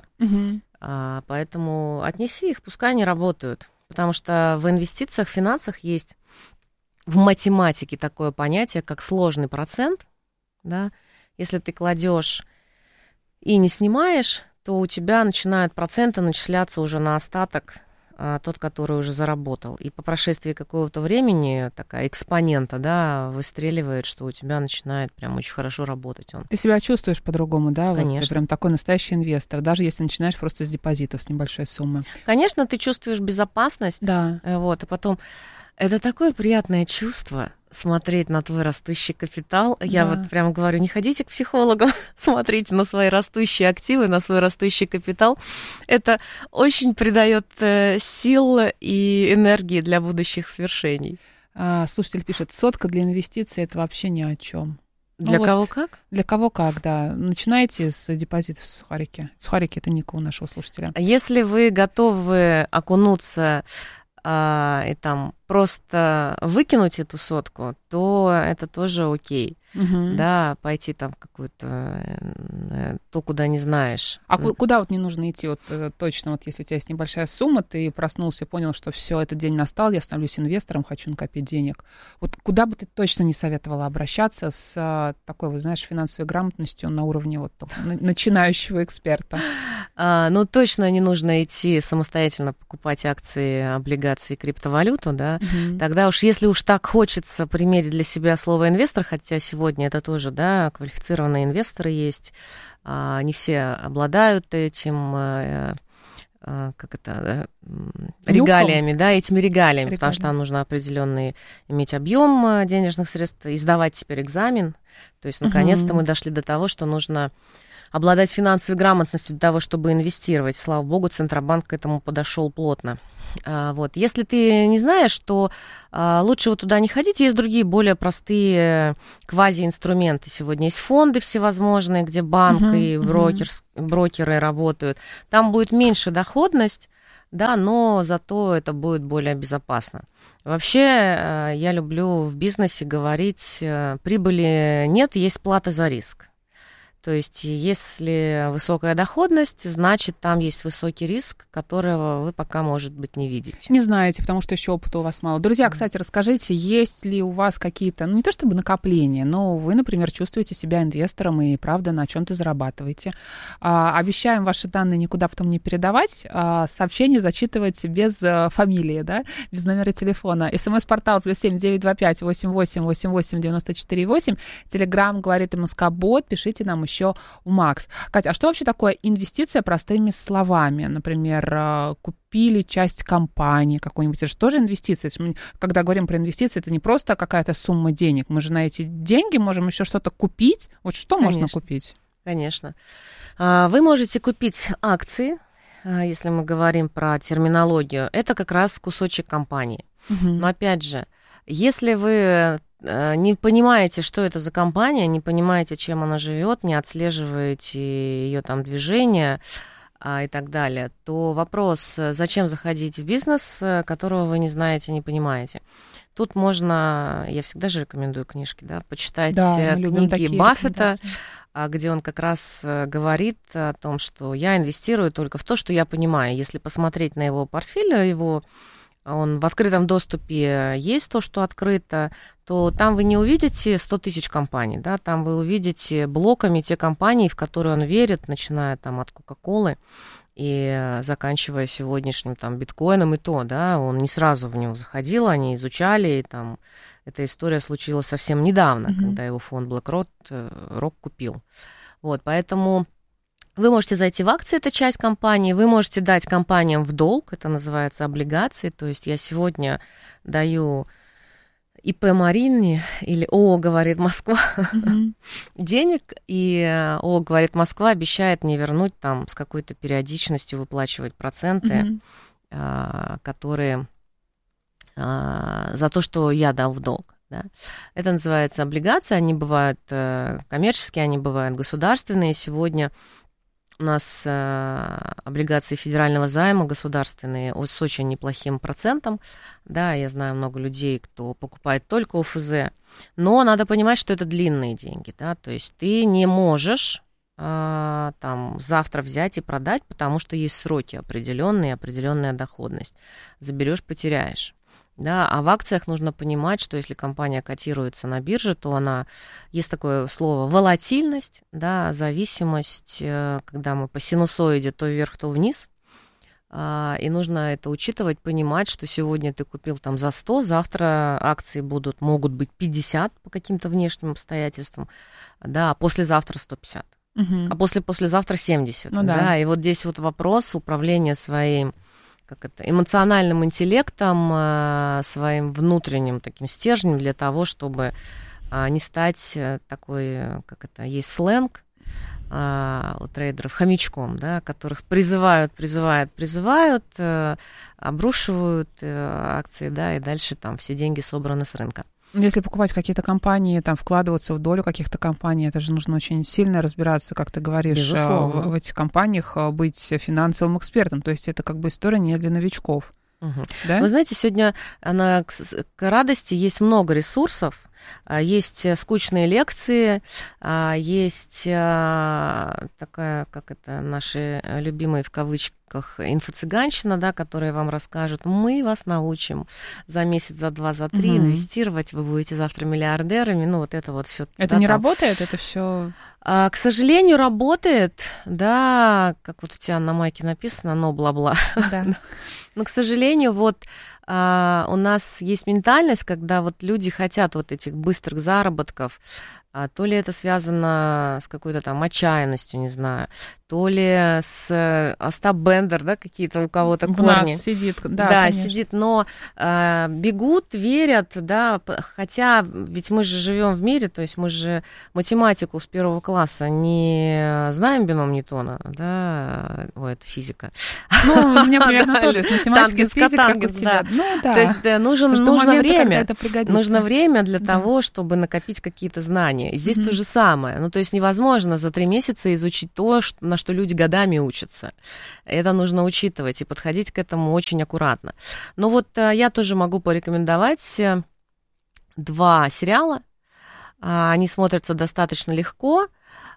Поэтому отнеси их, пускай они работают. Потому что в инвестициях, в финансах есть в математике такое понятие, как сложный процент, да. Если ты кладешь и не снимаешь, то у тебя начинают проценты начисляться уже на остаток, тот, который уже заработал. И по прошествии какого-то времени такая экспонента, да, выстреливает, что у тебя начинает прям очень хорошо работать он. Ты себя чувствуешь по-другому, да? Конечно. Вот ты прям такой настоящий инвестор, даже если начинаешь просто с депозитов, с небольшой суммы. Конечно, ты чувствуешь безопасность. Да. Вот, и потом это такое приятное чувство смотреть на твой растущий капитал. Я вот прям говорю, не ходите к психологу, смотрите на свои растущие активы, на свой растущий капитал. Это очень придает сил и энергии для будущих свершений. Слушатель пишет, 100 для инвестиций – это вообще ни о чем. Для кого как? Для кого как, да. Начинайте с депозитов в сухарики. Сухарики – это Ника у нашего слушателя. Если вы готовы окунуться и там просто выкинуть эту 100, то это тоже окей. да, пойти там какую-то, то, куда не знаешь. А куда вот не нужно идти? Вот точно, вот если у тебя есть небольшая сумма, ты проснулся и понял, что все, этот день настал, я становлюсь инвестором, хочу накопить денег. Вот куда бы ты точно не советовала обращаться с такой, вы знаешь, финансовой грамотностью на уровне вот начинающего эксперта? Ну, точно не нужно идти самостоятельно покупать акции, облигации, криптовалюту, да. Тогда уж, если уж так хочется примерить для себя слово инвестор, хотя сегодня это тоже, да, квалифицированные инвесторы есть, не все обладают этим, регалиями, да, этими регалиями, потому что там нужно определенный иметь объем денежных средств, и сдавать теперь экзамен. То есть, наконец-то мы дошли до того, что нужно обладать финансовой грамотностью для того, чтобы инвестировать. Слава богу, Центробанк к этому подошел плотно. Вот. Если ты не знаешь, то лучше вот туда не ходить. Есть другие более простые квази-инструменты. Сегодня есть фонды всевозможные, где банк и брокеры работают. Там будет меньше доходность, да, но зато это будет более безопасно. Вообще, я люблю в бизнесе говорить, прибыли нет, есть плата за риск. То есть, если высокая доходность, значит, там есть высокий риск, которого вы пока, может быть, не видите. Не знаете, потому что еще опыта у вас мало. Друзья, кстати, расскажите, есть ли у вас какие-то, ну, не то чтобы накопления, но вы, например, чувствуете себя инвестором и, правда, на чем-то зарабатываете. Обещаем ваши данные никуда потом не передавать, сообщение зачитывать без фамилии, да, без номера телефона. СМС-портал +7 925 88 88 94 8. Телеграм говорит МСК-бот. Пишите нам еще у Макс. Катя, а что вообще такое инвестиция простыми словами? Например, купили часть компании какой-нибудь. Это же тоже инвестиция. Когда говорим про инвестиции, это не просто какая-то сумма денег. Мы же на эти деньги можем еще что-то купить. Вот что можно купить? Конечно. Вы можете купить акции, если мы говорим про терминологию. Это как раз кусочек компании. Но опять же, если вы не понимаете, что это за компания, не понимаете, чем она живет, не отслеживаете ее там движения и так далее, то вопрос, зачем заходить в бизнес, которого вы не знаете, не понимаете. Тут можно, я всегда же рекомендую книжки, да, почитать книги Баффета, где он как раз говорит о том, что я инвестирую только в то, что я понимаю. Если посмотреть на его портфель, он в открытом доступе есть то, что открыто, то там вы не увидите 100 тысяч компаний, да, там вы увидите блоками те компании, в которые он верит, начиная там от Кока-Колы и заканчивая сегодняшним там биткоином и то, да, он не сразу в него заходил, они изучали, и там эта история случилась совсем недавно, когда его фонд BlackRock купил. Вот, поэтому вы можете зайти в акции, это часть компании, вы можете дать компаниям в долг, это называется облигации, то есть я сегодня даю ИП Марине или ООО «Говорит Москва» денег, и ООО «Говорит Москва» обещает мне вернуть там с какой-то периодичностью, выплачивать проценты, которые за то, что я дал в долг. Да. Это называется облигации, они бывают коммерческие, они бывают государственные. Сегодня у нас облигации федерального займа государственные с очень неплохим процентом. Да, я знаю много людей, кто покупает только ОФЗ. Но надо понимать, что это длинные деньги. Да? То есть ты не можешь там завтра взять и продать, потому что есть сроки определенные, определенная доходность. Заберешь, потеряешь. Да, а в акциях нужно понимать, что если компания котируется на бирже, то она, есть такое слово волатильность, да, зависимость, когда мы по синусоиде то вверх, то вниз, и нужно это учитывать, понимать, что сегодня ты купил там за 100, завтра акции могут быть 50 по каким-то внешним обстоятельствам, да, а послезавтра 150, а послезавтра 70, да, и вот здесь вот вопрос управления своим эмоциональным интеллектом, своим внутренним таким стержнем для того, чтобы не стать такой, есть сленг у трейдеров, хомячком, да, которых призывают, обрушивают акции, да, и дальше там все деньги собраны с рынка. Если покупать какие-то компании, там, вкладываться в долю каких-то компаний, это же нужно очень сильно разбираться, как ты говоришь, в этих компаниях, быть финансовым экспертом. То есть это как бы история не для новичков. Да? Вы знаете, сегодня к радости есть много ресурсов, Есть скучные лекции, есть такая, как это, наши любимые в кавычках инфо-цыганщина, да, которые вам расскажут, мы вас научим за месяц, за 2, за 3 инвестировать, вы будете завтра миллиардерами, ну вот это вот все. Это да, не там работает, это все. К сожалению, работает, да, как вот у тебя на майке написано, но бла-бла. Да. Но, к сожалению, вот у нас есть ментальность, когда вот люди хотят вот этих быстрых заработков, то ли это связано с какой-то там отчаянностью, не знаю, то ли с Остап Бендер, да, какие-то у кого-то корни. У нас сидит, да, да, сидит, но бегут, верят, да, хотя ведь мы же живем в мире, то есть мы же математику с 1 класса не знаем, бином Ньютона, да, ой, это физика. Ну, у меня примерно тоже с математикой, с физикой, как у тебя. Ну, да. То есть нужно время, нужно время для того, чтобы накопить какие-то знания. И здесь то же самое. Ну, то есть невозможно за 3 месяца изучить то, на что люди годами учатся. Это нужно учитывать и подходить к этому очень аккуратно. Но вот я тоже могу порекомендовать 2 сериала. Они смотрятся достаточно легко.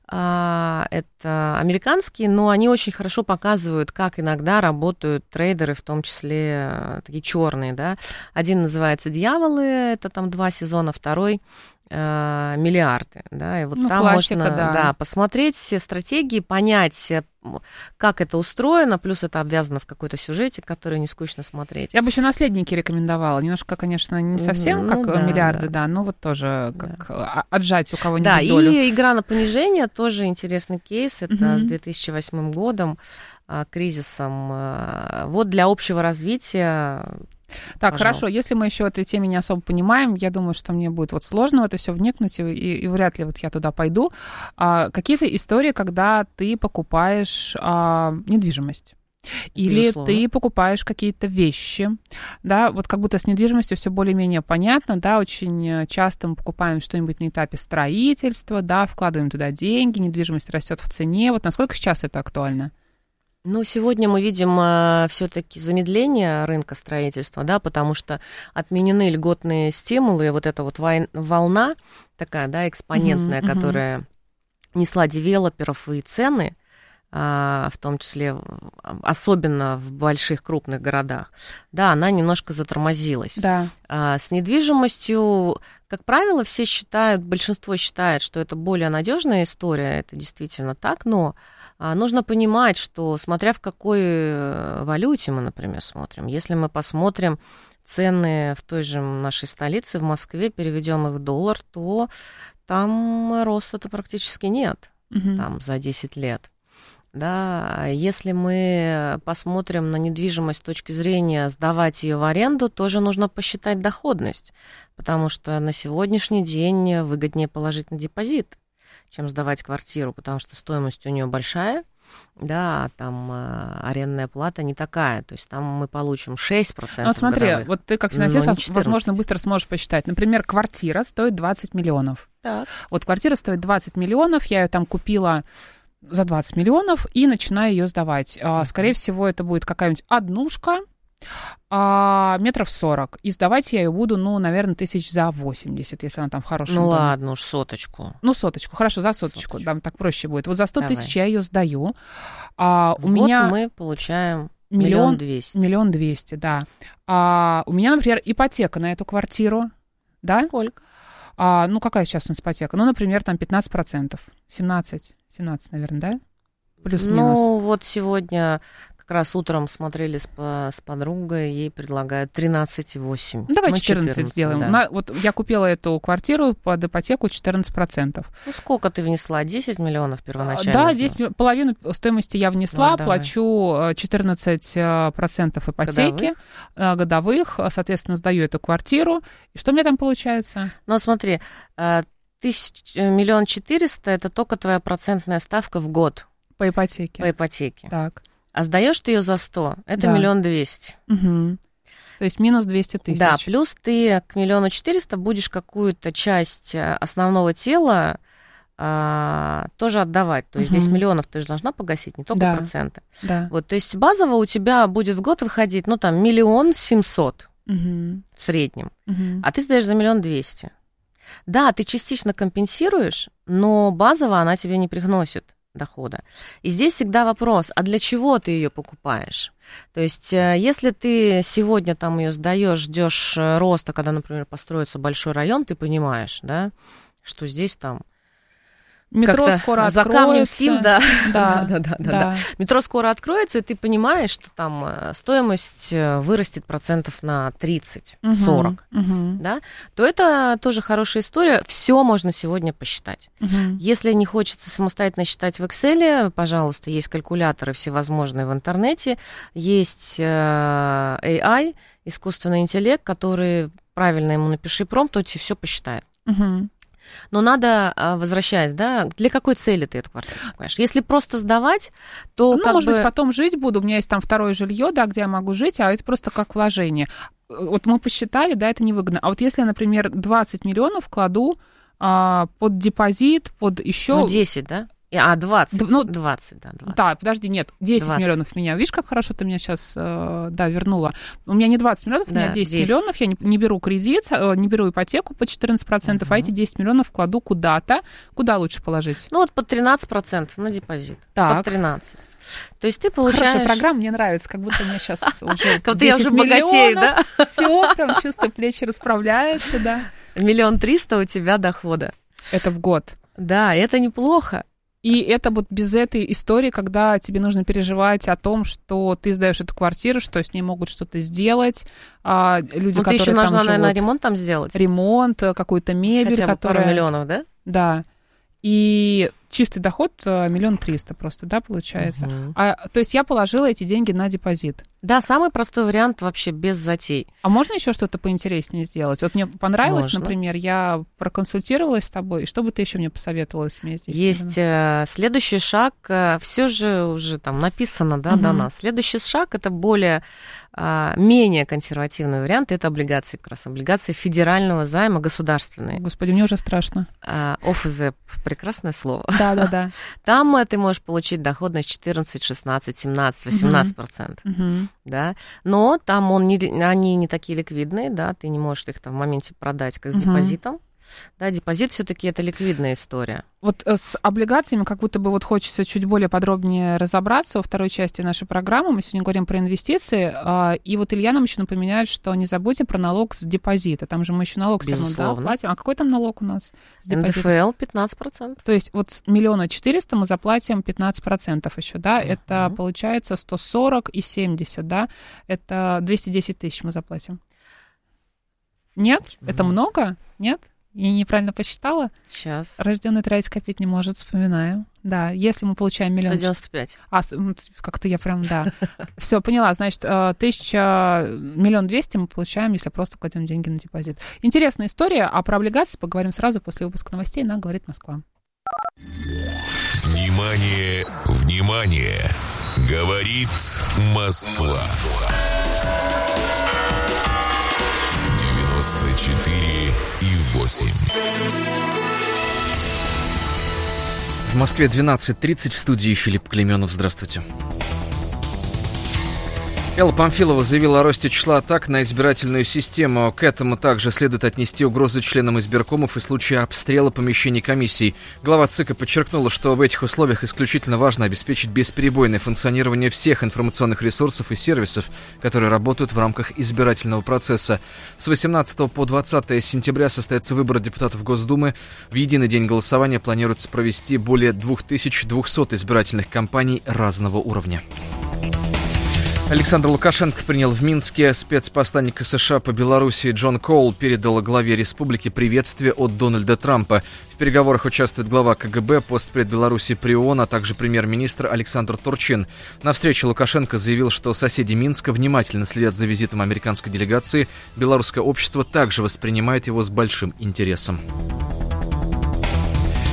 Это американские, но они очень хорошо показывают, как иногда работают трейдеры, в том числе такие черные, да. Один называется «Дьяволы», это там 2 сезона, второй «Миллиарды», да, и вот там классика, можно да, посмотреть все стратегии, понять, как это устроено, плюс это обвязано в какой-то сюжете, который не скучно смотреть. Я бы еще «Наследники» рекомендовала, немножко, конечно, не совсем как «Миллиарды», да, но вот тоже как отжать у кого-нибудь долю. Да, и «Игра на понижение» тоже интересный кейс, это с 2008 годом, кризисом, вот для общего развития. Так, хорошо, если мы еще этой теме не особо понимаем, я думаю, что мне будет вот сложно в это все вникнуть, и вряд ли вот я туда пойду. Какие-то истории, когда ты покупаешь недвижимость. Или безусловно, ты покупаешь какие-то вещи, да, вот как будто с недвижимостью все более-менее понятно, да, очень часто мы покупаем что-нибудь на этапе строительства, да, вкладываем туда деньги, недвижимость растет в цене, вот насколько сейчас это актуально? Ну, сегодня мы видим все-таки замедление рынка строительства, да, потому что отменены льготные стимулы, вот эта вот волна такая, да, экспонентная, которая несла девелоперов и цены, в том числе, особенно в больших крупных городах, да, она немножко затормозилась. Да. С недвижимостью, как правило, все считают, большинство считает, что это более надежная история, это действительно так, но нужно понимать, что смотря в какой валюте мы, например, смотрим, если мы посмотрим цены в той же нашей столице, в Москве, переведем их в доллар, то там роста-то практически нет, там за 10 лет. Да, если мы посмотрим на недвижимость с точки зрения сдавать ее в аренду, тоже нужно посчитать доходность, потому что на сегодняшний день выгоднее положить на депозит, чем сдавать квартиру, потому что стоимость у нее большая, да, а там арендная плата не такая, то есть там мы получим 6%. Ну, вот смотри, годовых, вот ты как финансист, возможно, быстро сможешь посчитать. Например, квартира стоит 20 миллионов. Так. Вот квартира стоит 20 миллионов, я ее там купила за 20 миллионов и начинаю ее сдавать. Скорее всего, это будет какая-нибудь однушка, метров 40. И сдавать я ее буду, ну, наверное, 1080, если она там в хорошем доме. Ну, ладно уж, соточку. Ну, соточку, хорошо, за соточку. Там так проще будет. Вот за 100 тысяч я ее сдаю. В год мы получаем 1 200 000. 1 200 000, да. У меня, например, ипотека на эту квартиру. Да? Сколько? Ну, какая сейчас у нас ипотека? Ну, например, там 15%. 17, наверное, да? Плюс-минус. Ну, вот сегодня как раз утром смотрели с подругой, ей предлагают 13,8. Давай 14 сделаем. Да. Вот я купила эту квартиру под ипотеку 14%. Ну, сколько ты внесла? 10 миллионов первоначально? Да, здесь половину стоимости я внесла, плачу 14% ипотеки годовых, соответственно, сдаю эту квартиру. И что у меня там получается? Ну, смотри, 1 400 000 это только твоя процентная ставка в год. По ипотеке. По ипотеке. Так. А сдаешь ты ее за 100, это 1 200 000. То есть минус 200 000. Да, плюс ты к 1 400 000 будешь какую-то часть основного тела тоже отдавать. То есть 10 миллионов ты же должна погасить, не только проценты. Да. Вот, то есть базово у тебя будет в год выходить, ну, там, 1 700 000 в среднем. А ты сдаешь за 1 200 000. Да, ты частично компенсируешь, но базово она тебе не приносит дохода. И здесь всегда вопрос, а для чего ты ее покупаешь? То есть, если ты сегодня там ее сдаешь, ждешь роста, когда, например, построится большой район, ты понимаешь, да, что здесь там метро скоро откроется. За камнем сим, да. Метро скоро откроется, и ты понимаешь, что там стоимость вырастет процентов на 30-40, да, то это тоже хорошая история. Все можно сегодня посчитать. Если не хочется самостоятельно считать в Excel, пожалуйста, есть калькуляторы всевозможные в интернете, есть AI, искусственный интеллект, который правильно ему напиши промпт, то тебе все посчитает. Но надо, возвращаясь, да, для какой цели ты эту квартиру покупаешь? Если просто сдавать, то может быть, потом жить буду, у меня есть там второе жилье, да, где я могу жить, а это просто как вложение. Вот мы посчитали, да, это невыгодно. А вот если я, например, 20 миллионов кладу под депозит, под еще... 10, да? 20. 20, да. 20. Да, подожди, нет, 10 миллионов меня. Видишь, как хорошо ты меня сейчас, вернула. У меня не 20 миллионов, у меня 10 миллионов. Я не беру кредит, не беру ипотеку по 14%, а эти 10 миллионов кладу куда-то. Куда лучше положить? Вот под 13% на депозит. Так. Под 13%. То есть ты получаешь... Хорошая программа, мне нравится, как будто мне сейчас уже как будто я уже богатею, да? Все, прям чувствую, плечи расправляются, да. 1 300 000 у тебя дохода. Это в год. Да, это неплохо. И это вот без этой истории, когда тебе нужно переживать о том, что ты сдаешь эту квартиру, что с ней могут что-то сделать, люди, которые еще там нужно, живут. Наверное, ремонт там сделать. Ремонт, какую-то мебель. Хотя бы которая... пару миллионов, да? Да. И чистый доход 1 300 000 просто, да, получается. То есть я положила эти деньги на депозит. Да, самый простой вариант вообще без затей. А можно еще что-то поинтереснее сделать? Вот мне понравилось, например, я проконсультировалась с тобой, и что бы ты еще мне посоветовала мне здесь? Есть следующий шаг, все же уже там написано, да, до нас. Следующий шаг — это менее консервативный вариант, это облигации, как раз облигации федерального займа, государственные. Господи, мне уже страшно. ОФЗ, прекрасное слово. Да. Там ты можешь получить доходность 14, 16, 17, 18%. Да? Но там они не такие ликвидные, да, ты не можешь их там в моменте продать, как с депозитом. Да, депозит все-таки это ликвидная история. Вот с облигациями как будто бы вот хочется чуть более подробнее разобраться. Во второй части нашей программы мы сегодня говорим про инвестиции. И вот Илья нам еще напоминает, что не забудьте про налог с депозита. Там же мы еще налог все равно платим. А какой там налог у нас с депозита? НДФЛ 15%. То есть вот с 1 400 000 мы заплатим 15% еще, да? Это получается 140 и 70, да? Это 210 000 мы заплатим. Нет? Это много? Нет? Я неправильно посчитала? Сейчас. Рожденный тратить копить не может, вспоминаю. Да, если мы получаем 1 195 000... как-то я прям, да. Все, поняла. Значит, 1 200 000 мы получаем, если просто кладем деньги на депозит. Интересная история, а про облигации поговорим сразу после выпуска новостей на «Говорит Москва». Внимание, внимание! Говорит Москва. 94,8. В Москве 12:30, в студии Филипп Клейменов. Здравствуйте. Элла Памфилова заявила о росте числа атак на избирательную систему. К этому также следует отнести угрозы членам избиркомов и случаи обстрела помещений комиссий. Глава ЦИКа подчеркнула, что в этих условиях исключительно важно обеспечить бесперебойное функционирование всех информационных ресурсов и сервисов, которые работают в рамках избирательного процесса. С 18 по 20 сентября состоятся выборы депутатов Госдумы. В единый день голосования планируется провести более 2200 избирательных кампаний разного уровня. Александр Лукашенко принял в Минске. Спецпосланник США по Беларуси Джон Коул передал главе республики приветствие от Дональда Трампа. В переговорах участвует глава КГБ, постпред Беларуси при ООН, а также премьер-министр Александр Турчин. На встрече Лукашенко заявил, что соседи Минска внимательно следят за визитом американской делегации. Белорусское общество также воспринимает его с большим интересом.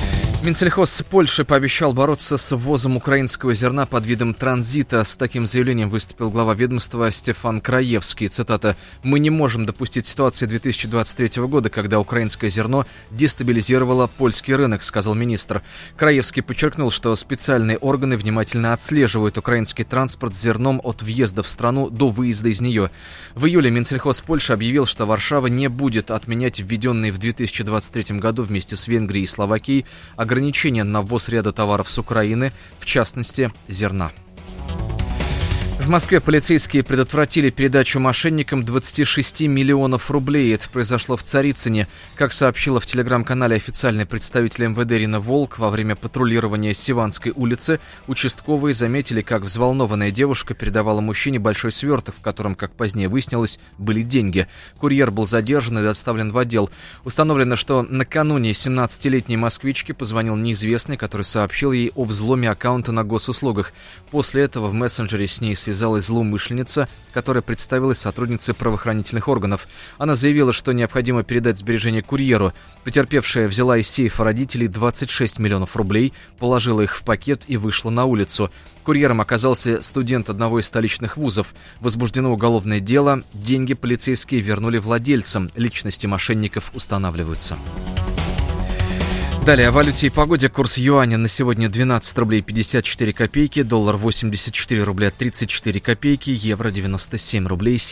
Минсельхоз Польши пообещал бороться с ввозом украинского зерна под видом транзита. С таким заявлением выступил глава ведомства Стефан Краевский. Цитата: «Мы не можем допустить ситуации 2023 года, когда украинское зерно дестабилизировало польский рынок», — сказал министр. Краевский подчеркнул, что специальные органы внимательно отслеживают украинский транспорт с зерном от въезда в страну до выезда из нее. В июле Минсельхоз Польши объявил, что Варшава не будет отменять введенные в 2023 году вместе с Венгрией и Словакией ограничения на ввоз ряда товаров с Украины, в частности, зерна. В Москве полицейские предотвратили передачу мошенникам 26 миллионов рублей. Это произошло в Царицыне. Как сообщила в телеграм-канале официальный представитель МВД Ирина Волк, во время патрулирования Севанской улицы участковые заметили, как взволнованная девушка передавала мужчине большой сверток, в котором, как позднее выяснилось, были деньги. Курьер был задержан и доставлен в отдел. Установлено, что накануне 17-летней москвичке позвонил неизвестный, который сообщил ей о взломе аккаунта на госуслугах. После этого в мессенджере с ней связалась злоумышленница, которая представилась сотрудницей правоохранительных органов. Она заявила, что необходимо передать сбережения курьеру. Потерпевшая взяла из сейфа родителей 26 миллионов рублей, положила их в пакет и вышла на улицу. Курьером оказался студент одного из столичных вузов. Возбуждено уголовное дело. Деньги полицейские вернули владельцам. Личности мошенников устанавливаются. Далее о валюте и погоде. Курс юаня на сегодня 12 рублей 54 копейки, доллар 84 рубля 34 копейки, евро 97 рублей